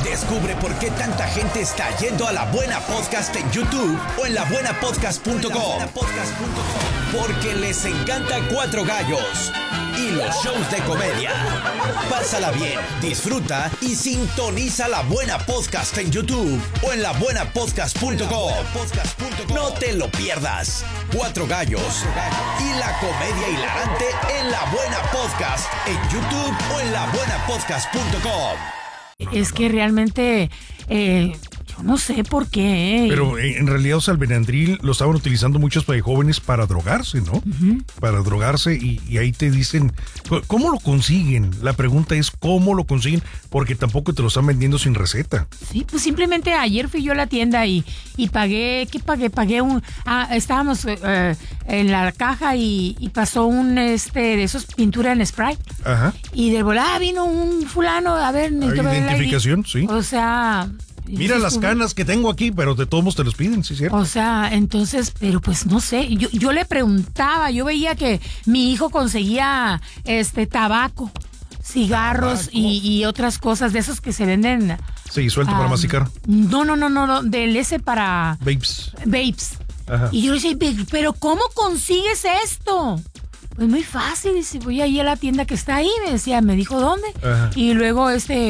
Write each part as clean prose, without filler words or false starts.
Descubre por qué tanta gente está yendo a La Buena Podcast en YouTube o en labuenapodcast.com. Porque les encanta Cuatro Gallos y los shows de comedia. Pásala bien, disfruta y sintoniza La Buena Podcast en YouTube o en labuenapodcast.com. No te lo pierdas. Cuatro Gallos y la comedia hilarante en La Buena Podcast en YouTube o en labuenapodcast.com. Es que realmente, yo no sé por qué. Pero en realidad, o sea, el Benadryl lo estaban utilizando muchos jóvenes para drogarse, ¿no? Uh-huh. Para drogarse y ahí te dicen, ¿cómo lo consiguen? La pregunta es, ¿cómo lo consiguen? Porque tampoco te lo están vendiendo sin receta. Sí, pues simplemente ayer fui yo a la tienda y pagué, ¿qué pagué? Pagué estábamos en la caja y pasó un de esos pintura en spray. Ajá. Y de volada vino un fulano, a ver, identificación, sí. O sea, mira las canas que tengo aquí, pero de todos modos te los piden, ¿sí, cierto? O sea, entonces, pero pues no sé, yo le preguntaba, yo veía que mi hijo conseguía tabaco, cigarros y otras cosas de esos que se venden. Sí, suelto para masticar. No, del ese para vapes. Ajá. Y yo le decía, pero ¿cómo consigues esto? Pues muy fácil, dice, voy ahí a la tienda que está ahí, me dijo dónde. Ajá. Y luego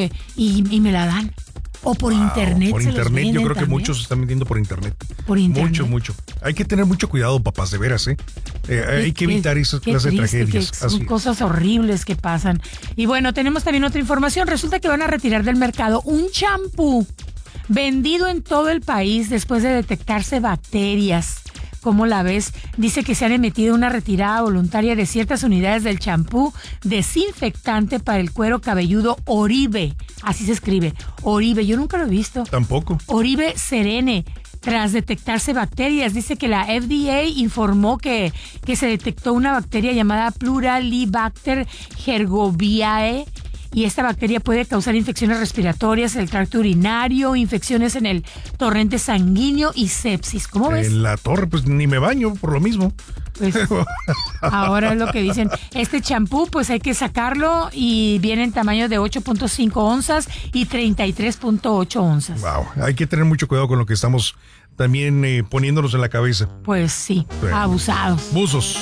y me la dan. O por internet. Por internet, yo creo que muchos se están vendiendo por internet. Por internet. Mucho. Hay que tener mucho cuidado, papás, de veras, ¿eh? Hay que evitar esas clases de tragedias. Son cosas horribles que pasan. Y bueno, tenemos también otra información. Resulta que van a retirar del mercado un champú vendido en todo el país después de detectarse bacterias. ¿Cómo la ves? Dice que se han emitido una retirada voluntaria de ciertas unidades del champú desinfectante para el cuero cabelludo Oribe. Así se escribe. Oribe, yo nunca lo he visto. Tampoco. Oribe Serene. Tras detectarse bacterias, dice que la FDA informó que se detectó una bacteria llamada Pluralibacter gergoviae. Y esta bacteria puede causar infecciones respiratorias, el tracto urinario, infecciones en el torrente sanguíneo y sepsis. ¿Cómo ves? En la torre, pues ni me baño por lo mismo. Pues ahora es lo que dicen. Este champú, pues hay que sacarlo y viene en tamaño de 8.5 onzas y 33.8 onzas. Wow, hay que tener mucho cuidado con lo que estamos también poniéndonos en la cabeza. Pues sí, abusados. Buzos.